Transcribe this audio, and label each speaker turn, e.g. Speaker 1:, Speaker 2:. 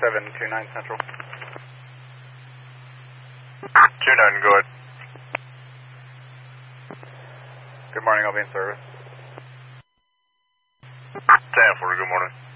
Speaker 1: 729 Central.
Speaker 2: 29, go ahead.
Speaker 1: Good morning, I'll be in service.
Speaker 2: Stanford, good morning.